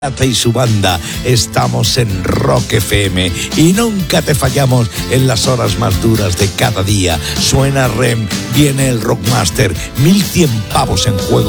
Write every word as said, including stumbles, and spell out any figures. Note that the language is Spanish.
y su banda, estamos en Rock F M y nunca te fallamos en las horas más duras de cada día. Suena R E M, viene el Rockmaster, mil cien pavos en juego